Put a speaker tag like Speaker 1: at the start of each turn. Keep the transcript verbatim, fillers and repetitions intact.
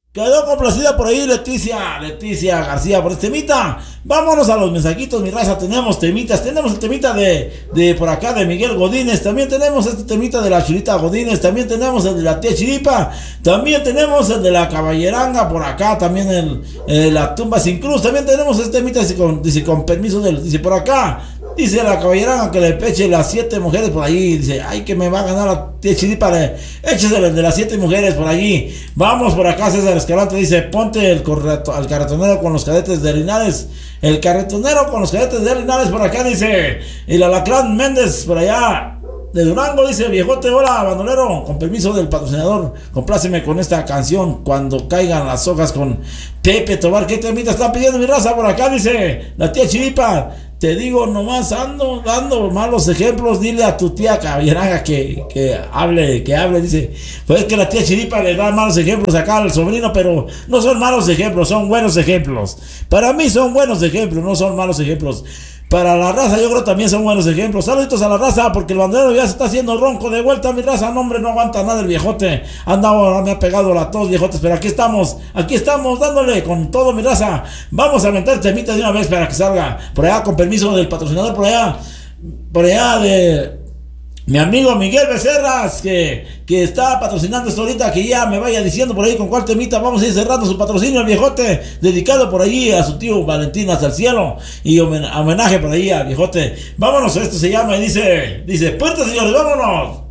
Speaker 1: Quedó complacida por ahí Leticia, Leticia García por este temita. Vámonos a los mensajitos, mi raza. Tenemos temitas, tenemos el temita de, de por acá de Miguel Godínez. También tenemos este temita de la Chulita Godínez. También tenemos el de la tía Chiripa. También tenemos el de la Caballeranga por acá. También el, el la Tumba Sin Cruz. También tenemos este temita, dice con, dice, con permiso del, dice por acá. Dice la Caballeranga que le peche las siete mujeres por allí. Dice, ay, que me va a ganar la tía Chiripa. Échese el de las siete mujeres por allí. Vamos por acá, César Escalante dice, ponte el correto, al carretonero con los cadetes de Linares. El carretonero con los cadetes de Linares por acá, dice. Y el Alacrán Méndez por allá de Durango, dice, viejote, hola, bandolero. Con permiso del patrocinador, compláceme con esta canción, Cuando caigan las hojas, con Pepe Tobar. ¿Qué temita está pidiendo mi raza por acá? Dice la tía Chiripa. Te digo, nomás ando dando malos ejemplos. Dile a tu tía Caballeranga que, que hable, que hable. Dice, pues es que la tía Chiripa le da malos ejemplos acá al sobrino, pero no son malos ejemplos, son buenos ejemplos. Para mí son buenos ejemplos, no son malos ejemplos. Para la raza yo creo también son buenos ejemplos. Saluditos a la raza, porque el bandero ya se está haciendo ronco de vuelta, mi raza. No, hombre, no aguanta nada el viejote. Anda, ahora me ha pegado la tos, viejotes, pero aquí estamos, aquí estamos dándole con todo, mi raza. Vamos a meter temitas de una vez para que salga. Por allá, con permiso del patrocinador, por allá, por allá de mi amigo Miguel Becerras, que, que está patrocinando esto ahorita, que ya me vaya diciendo por ahí con cuál temita vamos a ir cerrando su patrocinio, el viejote, dedicado por allí a su tío Valentín hasta el cielo, y homenaje por ahí al viejote. Vámonos, esto se llama y dice, dice, puerta señores, vámonos.